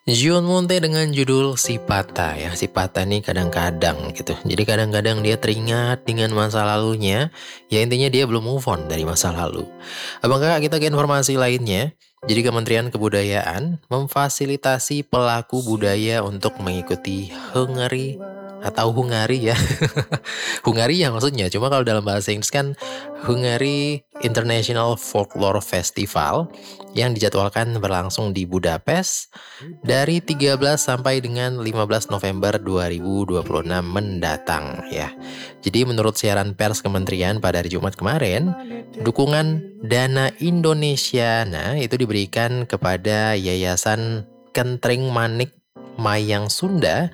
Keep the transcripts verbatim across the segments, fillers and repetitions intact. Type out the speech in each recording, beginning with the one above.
Zion Monte dengan judul Si Pata ya. Si Pata nih kadang-kadang gitu. Jadi kadang-kadang dia teringat dengan masa lalunya. Ya intinya dia belum move on dari masa lalu. Abang kakak kita ke informasi lainnya. Jadi Kementerian Kebudayaan memfasilitasi pelaku budaya untuk mengikuti Hungary atau Hungari ya. Hungaria maksudnya. Cuma kalau dalam bahasa Inggris kan Hungary International Folklore Festival yang dijadwalkan berlangsung di Budapest dari tiga belas sampai dengan lima belas November dua ribu dua puluh enam mendatang ya. Jadi menurut siaran pers kementerian pada hari Jumat kemarin, dukungan dana Indonesia nah itu diberikan kepada Yayasan Kentring Manik Mayang Sunda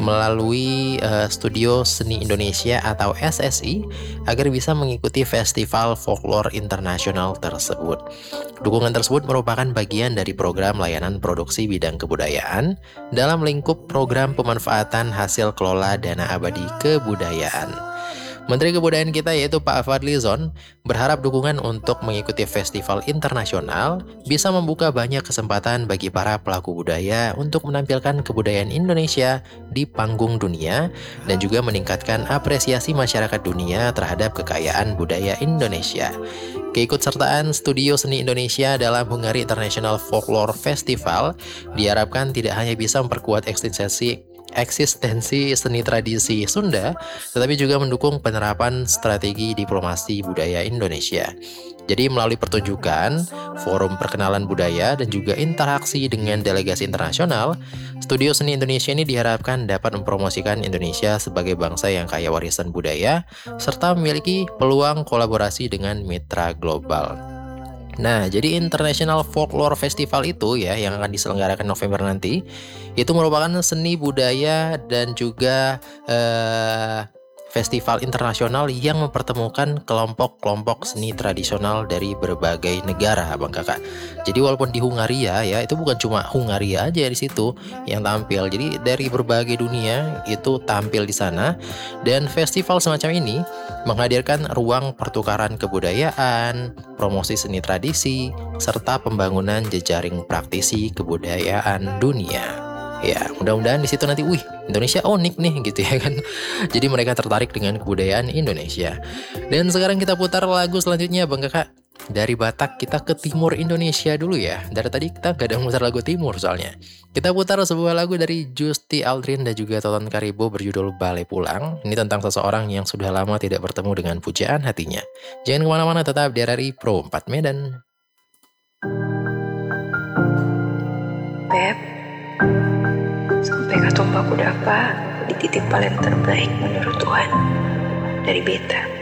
melalui uh, Studio Seni Indonesia atau S S I agar bisa mengikuti Festival Folklore Internasional tersebut. Dukungan tersebut merupakan bagian dari program layanan produksi bidang kebudayaan dalam lingkup program pemanfaatan hasil kelola dana abadi kebudayaan. Menteri Kebudayaan kita yaitu Pak Fadlizon berharap dukungan untuk mengikuti festival internasional bisa membuka banyak kesempatan bagi para pelaku budaya untuk menampilkan kebudayaan Indonesia di panggung dunia dan juga meningkatkan apresiasi masyarakat dunia terhadap kekayaan budaya Indonesia. Keikutsertaan Studio Seni Indonesia dalam Hungary International Folklore Festival diharapkan tidak hanya bisa memperkuat eksistensi eksistensi seni tradisi Sunda, tetapi juga mendukung penerapan strategi diplomasi budaya Indonesia. Jadi melalui pertunjukan, forum perkenalan budaya, dan juga interaksi dengan delegasi internasional, Studio Seni Indonesia ini diharapkan dapat mempromosikan Indonesia sebagai bangsa yang kaya warisan budaya, serta memiliki peluang kolaborasi dengan mitra global. Nah, jadi International Folklore Festival itu ya yang akan diselenggarakan November nanti, itu merupakan seni budaya dan juga eh, festival internasional yang mempertemukan kelompok-kelompok seni tradisional dari berbagai negara, Bang Kakak. Jadi walaupun di Hungaria ya, itu bukan cuma Hungaria aja di situ yang tampil. Jadi dari berbagai dunia itu tampil di sana. Dan festival semacam ini menghadirkan ruang pertukaran kebudayaan, promosi seni tradisi, serta pembangunan jejaring praktisi kebudayaan dunia. Ya, mudah-mudahan di situ nanti, wih, Indonesia unik nih gitu ya kan. Jadi mereka tertarik dengan kebudayaan Indonesia. Dan sekarang kita putar lagu selanjutnya, Bang Kakak. Dari Batak kita ke timur Indonesia dulu ya. Dari tadi kita gak ada mutar lagu timur soalnya. Kita putar sebuah lagu dari Justi Aldrin dan juga Toton Karibo berjudul Bale Pulang. Ini tentang seseorang yang sudah lama tidak bertemu dengan pujaan hatinya. Jangan kemana-mana, tetap di R R I Pro empat Medan. Beb, sampai kata aku dapat dititip paling terbaik menurut Tuhan dari beta.